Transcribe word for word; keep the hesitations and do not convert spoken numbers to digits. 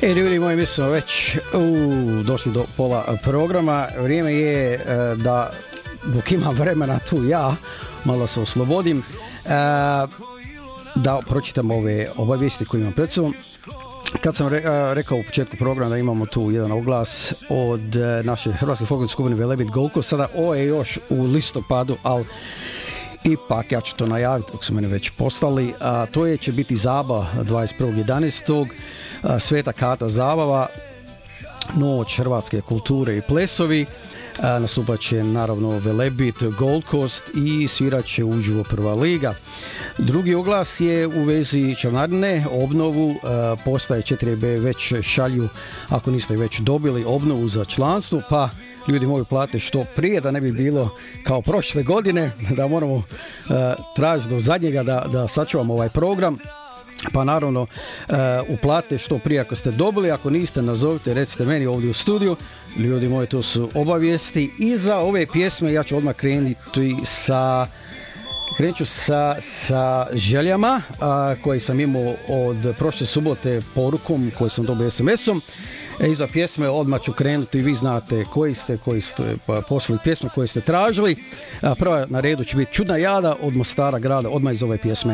E, ljudi moji, mi smo već uh, došli do pola programa. Vrijeme je uh, da, dok imam vremena tu ja, malo se oslobodim, uh, da pročitam ove obavijesti koje imam pred sobom. Kad sam re, uh, rekao u početku programa da imamo tu jedan oglas od uh, naše Hrvatske folklorne skupine Velebit Gold Coast, sada ovo je još u listopadu, ali ipak ja ću to najaviti dok su mene već postali. A, to je će biti zabava dvadeset prvog jedanaestog Sveta Kata zabava, noć hrvatske kulture i plesovi. A, nastupat će naravno Velebit Gold Coast i svirat će uživo prva liga. Drugi oglas je u vezi članarine, obnovu. A, postaje četiri be već šalju, ako niste već dobili obnovu za članstvo, pa ljudi moji plate što prije, da ne bi bilo kao prošle godine, da moramo uh, tražiti do zadnjega da, da sačuvamo ovaj program. Pa naravno uh, uplate što prije ako ste dobili, ako niste nazovite, recite meni ovdje u studiju. Ljudi moji, to su obavijesti. I za ove pjesme ja ću odmah krenuti sa krenut ću sa, sa željama a, koje sam imao od prošle subote porukom koju sam dobio es em esom. E, iza pjesme odmah ću krenuti, vi znate koji ste, koji ste pa, poslali pjesmu koje ste tražili. A, prva na redu će biti Čudna jada od Mostara grada, odmah iz ove pjesme.